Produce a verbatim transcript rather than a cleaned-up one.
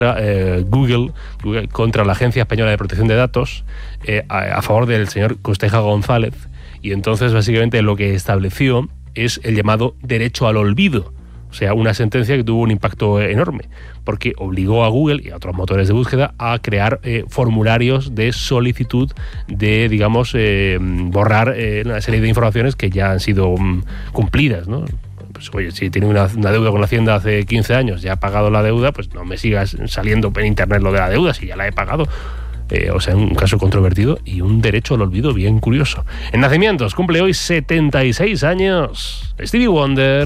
Eh, Google, Google contra la Agencia Española de Protección de Datos eh, a, a favor del señor Costeja González, y entonces básicamente lo que estableció es el llamado derecho al olvido, o sea, una sentencia que tuvo un impacto enorme porque obligó a Google y a otros motores de búsqueda a crear eh, formularios de solicitud de, digamos, eh, borrar eh, una serie de informaciones que ya han sido um, cumplidas, ¿no? Pues, oye, si tiene una, una deuda con la Hacienda hace quince años, ya ha pagado la deuda, pues no me sigas saliendo en internet lo de la deuda, si ya la he pagado. Eh, o sea, un caso controvertido y un derecho al olvido bien curioso. En nacimientos cumple hoy setenta y seis años Stevie Wonder.